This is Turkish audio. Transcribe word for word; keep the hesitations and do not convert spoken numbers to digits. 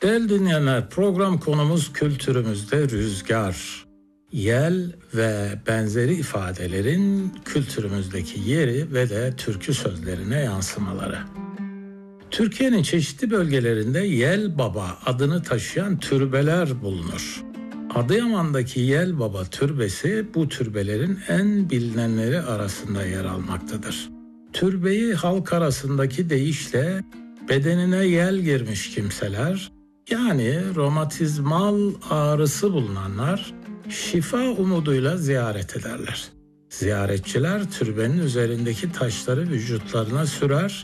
Değerli dinleyenler, program konumuz kültürümüzde rüzgar. Yel ve benzeri ifadelerin kültürümüzdeki yeri ve de türkü sözlerine yansımaları. Türkiye'nin çeşitli bölgelerinde Yel Baba adını taşıyan türbeler bulunur. Adıyaman'daki Yel Baba türbesi bu türbelerin en bilinenleri arasında yer almaktadır. Türbeyi halk arasındaki deyişle bedenine yel girmiş kimseler, yani romatizmal ağrısı bulunanlar şifa umuduyla ziyaret ederler. Ziyaretçiler türbenin üzerindeki taşları vücutlarına sürer